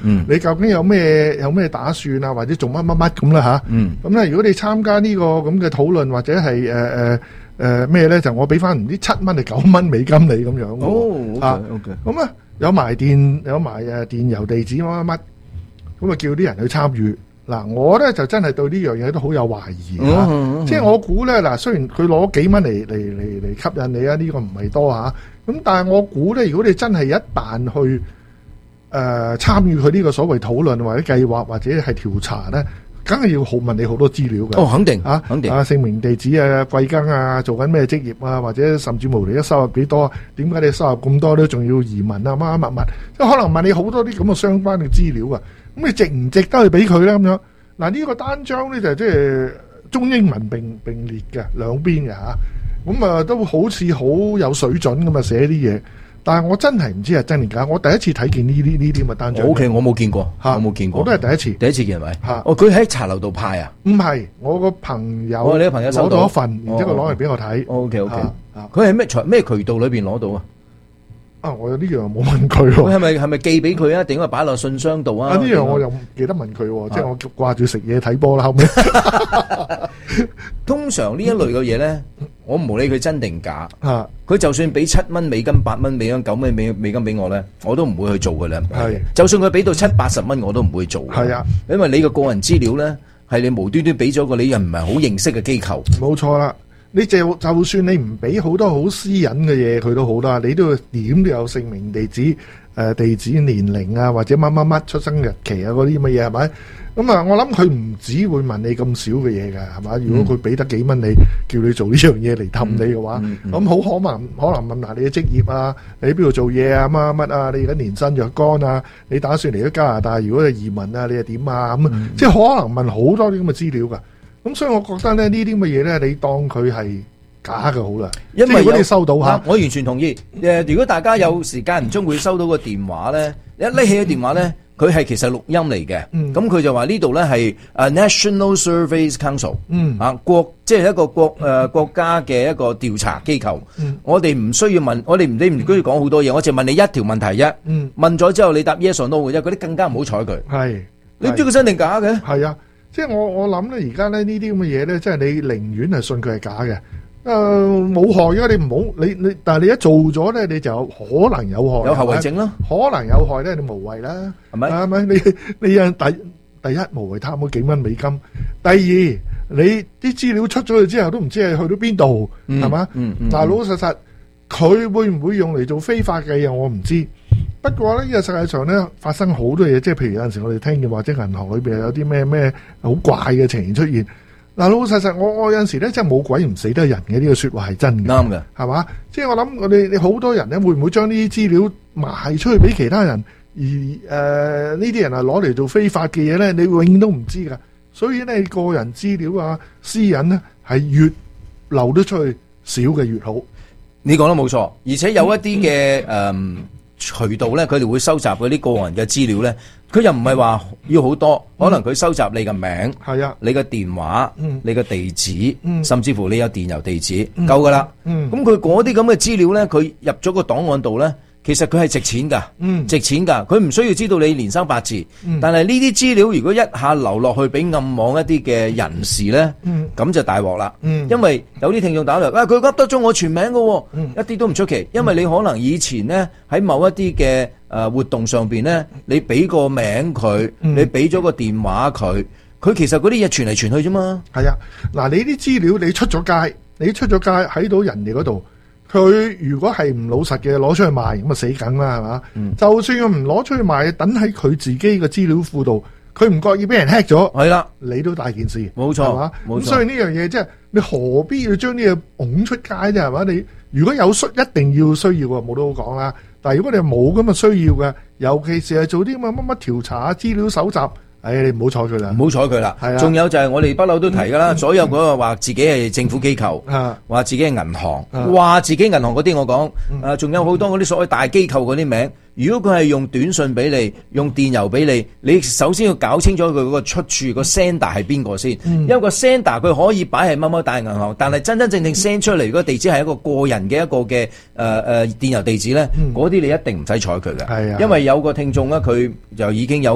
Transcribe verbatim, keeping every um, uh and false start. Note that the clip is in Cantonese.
嗯、 你究竟有咩有咩打算啊，或者做乜乜乜咁啦吓。咁咧、嗯，如果你參加呢個咁嘅討論或者係誒誒誒咩咧，就我俾翻唔知七蚊定九蚊美金你咁樣。 哦 ，OK OK。 咁啊，有埋電有埋誒電郵地址乜乜乜，咁啊叫啲人去參與。嗱，我咧就真係對呢樣嘢都好有懷疑嚇，嗯嗯嗯、即係我估咧嗱，雖然佢攞幾蚊嚟嚟嚟嚟吸引你啊，呢、這個唔係多嚇，咁但係我估咧，如果你真係一旦去誒、呃、參與佢呢個所謂討論或者計劃或者係調查咧，梗係要好問你好多資料㗎。 哦，肯定啊， 肯定啊，姓名、地址啊、貴庚啊、做緊咩職業啊，或者甚至無你一收入幾多？點解你收入咁多都仲要移民啊？乜乜乜，即係可能問你好多啲咁嘅相關嘅資料啊。咁你值唔值得去俾佢咧？咁樣嗱，呢個單張咧就即係中英文並並列嘅兩邊嘅嚇，咁啊都好似好有水準咁啊寫啲嘢，但係我真係唔知係真定假。我第一次睇見呢啲呢啲咁嘅單張。 O K，我冇見過，我冇見過， 我都係第一次。 第一次見係咪？ 嚇！ 哦，佢喺茶樓度派啊？ 唔係，我個朋友。 哦，你個朋友收到攞到一份，然之後攞嚟俾我睇。 O K O K。佢係咩財咩渠道裏邊攞到啊？ 啊！我有呢樣冇問佢喎。 佢係咪係咪寄俾佢啊？定係擺落信箱度啊？ 啊！呢樣我又唔記得問佢喎，即係我掛住食嘢睇波啦。後尾通常呢一類嘅嘢咧，我唔理佢真定假。 啊！ 佢就算俾七蚊美金、八蚊美金、九蚊美美金俾我咧，我都唔會去做嘅啦。 係。就算佢俾到七八十蚊，我都唔會做。 係啊， 因為你嘅個人資料咧，係你無端端俾咗個你又唔係好認識嘅機構。 冇錯啦。你就就算你唔俾好多好私隱嘅嘢佢都好啦，你都要點都有姓名、地址、誒、呃、地址、年齡啊，或者乜乜乜出生日期啊嗰啲咁嘅嘢係咪？咁啊，我諗佢唔只會問你咁少嘅嘢㗎，係嘛？如果佢俾得幾蚊你，叫你做呢樣嘢嚟氹你嘅話，咁好、嗯嗯嗯、可能可能問下你嘅職業啊，你喺邊度做嘢啊，乜乜啊，你而家年薪若干啊，你打算嚟咗加拿大，如果係移民啊，你係點啊？咁、嗯、即係可能問好多啲咁嘅資料㗎。咁所以我覺得咧呢啲咁嘅嘢咧，你當佢係假嘅好啦。因為如果你收到吓， 我完全同意。誒，如果大家有時間唔中會收到個電話咧，一拎起個電話咧，佢係其實錄音嚟嘅。咁佢就話呢度咧係誒 National Surveys Council，嗯啊國即係一個國誒國家嘅一個調查機構。我哋唔需要問，我哋唔你唔需要講好多嘢，我淨問你一條問題啫。問咗之後你答 yes or no 嘅啫，嗰啲更加唔好睬佢。係，你知佢真定假嘅？係啊。即係我我諗咧，而家咧呢啲咁嘅嘢咧，即係你寧願係信佢係假嘅，誒冇害嘅，你唔好你你，但係你一做咗咧，你就可能有害，有後遺症咯，可能有害咧，你無謂啦，係咪？係咪？你你啊第第一無謂貪嗰幾蚊美金，第二你啲資料出咗去之後都唔知係去到邊度，係嘛？嗱，老老實實佢會唔會用嚟做非法嘅嘢，我唔知。不過咧，呢個世界上咧發生好多嘢，即係譬如有陣時我哋聽見或者銀行裏邊有啲咩咩好怪嘅情形出現。嗱，老老實實，我我有陣時咧真係冇鬼唔死得人嘅，呢個說話係真嘅，啱嘅，係嘛？即係我諗我哋你好多人咧會唔會將呢啲資料賣出去俾其他人，而誒呢啲人係攞嚟做非法嘅嘢咧，你永遠都唔知噶。所以咧，個人資料啊、私隱咧係越流得出去少嘅越好。你講得冇錯，而且有一啲嘅誒渠道咧，佢哋會收集嗰啲個人嘅資料咧，佢又唔係話要好多，可能佢收集你嘅名，係啊，你嘅電話，嗯，你嘅地址，嗯，甚至乎你有電郵地址，嗯，夠噶啦，嗯，咁佢嗰啲咁嘅資料咧，佢入咗個檔案度咧。其實佢係值錢噶，嗯，值錢噶，佢唔需要知道你年生八字，嗯，但係呢啲資料如果一下流落去俾暗網一啲嘅人士咧，嗯，咁就大鑊啦，嗯，因為有啲聽眾打嚟，啊，佢噏得咗我全名噶，嗯，一啲都唔出奇，因為你可能以前咧喺某一啲嘅誒活動上邊咧，你俾個名佢，嗯，你俾咗個電話佢，佢其實嗰啲嘢傳嚟傳去啫嘛， 係啊，嗱，你啲資料你出咗街，你出咗街喺到人哋嗰度。佢如果係唔老實嘅，攞出去賣咁啊死梗啦，係嘛？嗯、就算佢唔攞出去賣，等喺佢自己嘅資料庫度，佢唔覺意俾人 hack 咗，係啦，你都大件事，冇錯，係嘛？咁所以呢樣嘢即係你何必要將呢嘢拱出街啫？係嘛？你如果有需一定要需要嘅，冇得好講啦。但係如果你冇咁嘅需要嘅，尤其是係做啲咁嘅乜乜調查、資料搜集。誒，你唔好睬佢啦， 唔好睬佢啦。係啊，仲有就係我哋不嬲都提噶啦，所有嗰個話自己係政府機構，話自己係銀行，話自己銀行嗰啲我講，誒，仲有好多嗰啲所謂大機構嗰啲名。如果佢係用短信俾你，用電郵俾你，你首先要搞清楚佢嗰個出處個 sender 係邊個先，因為個 sender 佢可以擺喺乜乜大銀行，但係真真正正 send 出嚟嗰個地址係一個個人嘅一個嘅誒誒電郵地址咧，嗰啲你一定唔使睬佢嘅，因為有個聽眾咧，佢就已經有。